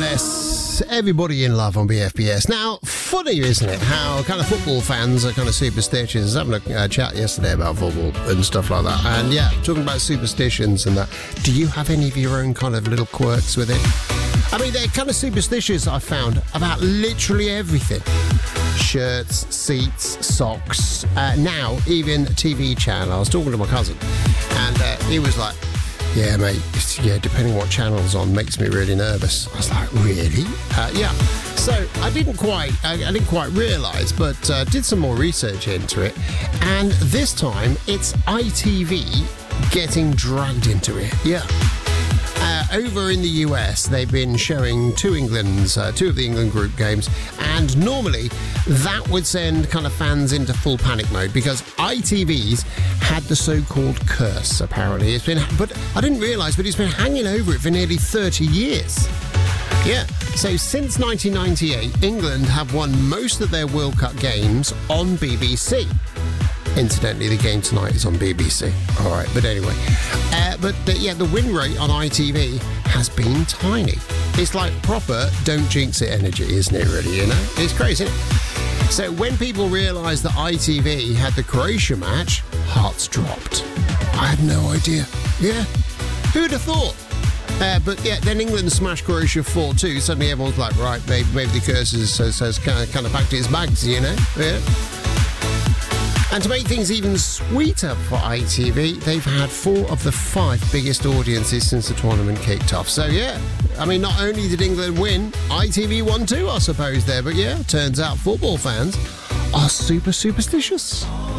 BFBS, everybody in love on BFBS. Now, funny, isn't it, how kind of football fans are kind of superstitious. I was having a chat yesterday about football and stuff like that. And yeah, talking about superstitions and that. Do you have any of your own kind of little quirks with it? I mean, they're kind of superstitious, I found, about literally everything. Shirts, seats, socks, now even TV channel. I was talking to my cousin and he was like, yeah, mate, depending what channel's on makes me really nervous. I was like, really? Yeah. So I didn't quite realise, but did some more research into it. And this time, it's ITV getting dragged into it. Yeah. Over in the US, they've been showing two of the England group games, and normally that would send kind of fans into full panic mode because ITV's had the so-called curse, apparently. But I didn't realise, but it's been hanging over it for nearly 30 years. Yeah, so since 1998, England have won most of their World Cup games on BBC. Incidentally, the game tonight is on BBC. All right, but anyway. The win rate on ITV has been tiny. It's like proper don't jinx it energy, isn't it, really, you know? It's crazy, isn't it? So when people realised that ITV had the Croatia match, hearts dropped. I had no idea. Yeah, who'd have thought? Then England smashed Croatia 4-2. Suddenly everyone's like, right, maybe the curse has kind of packed its bags, you know? Yeah. And to make things even sweeter for ITV, they've had 4 of the 5 biggest audiences since the tournament kicked off. So, yeah, I mean, not only did England win, ITV won too, I suppose, there. But, yeah, turns out football fans are super superstitious.